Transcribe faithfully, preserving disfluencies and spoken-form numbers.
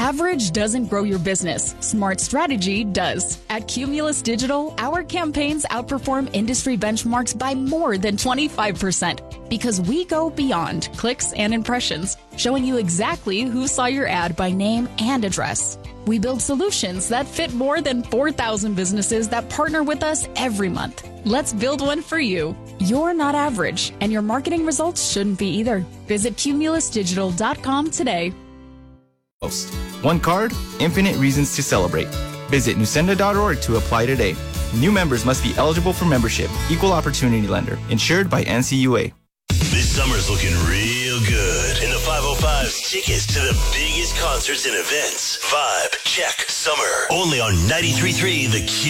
Average doesn't grow your business. Smart strategy does. At Cumulus Digital, our campaigns outperform industry benchmarks by more than twenty-five percent because we go beyond clicks and impressions, showing you exactly who saw your ad by name and address. We build solutions that fit more than four thousand businesses that partner with us every month. Let's build one for you. You're not average, and your marketing results shouldn't be either. Visit cumulus digital dot com today. One card, infinite reasons to celebrate. Visit nusenda dot org to apply today. New members must be eligible for membership. Equal opportunity lender. Insured by N C U A. This summer's looking real good. In the five oh five's tickets to the biggest concerts and events. Vibe check summer. Only on ninety-three point three The Q.